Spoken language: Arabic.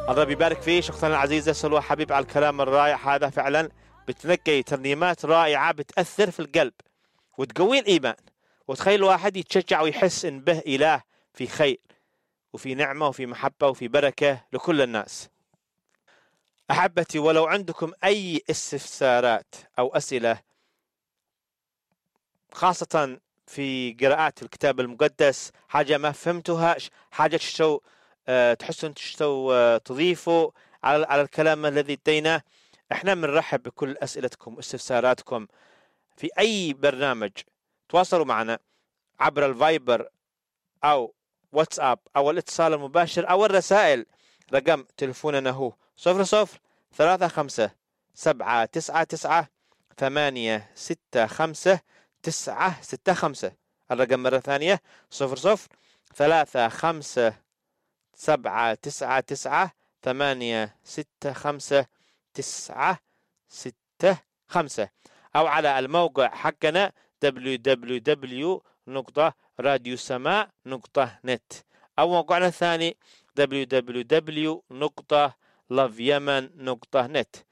الله يبارك فيك اختنا العزيزه سلوى حبيب على الكلام الرائع هذا. فعلا بتنقي ترنيمات رائعه بتاثر في القلب وتقوي الايمان، وتخلي الواحد يتشجع ويحس ان به اله في خير وفي نعمه وفي محبه وفي بركه لكل الناس. احبتي، ولو عندكم اي استفسارات او اسئله خاصه في قراءات الكتاب المقدس، حاجه ما فهمتوها، حاجه تحسوا تضيفوا على الكلام الذي اديناه، احنا بنرحب بكل اسئلتكم واستفساراتكم في اي برنامج. تواصلوا معنا عبر الفايبر او واتساب او الاتصال المباشر او الرسائل. رقم تلفوننا هو 0035 799 865 965. الرقم مرة ثانية 0035 799 865 965، أو على الموقع حقنا www.radiosama.net، أو موقعنا الثاني www.loveyemen.net.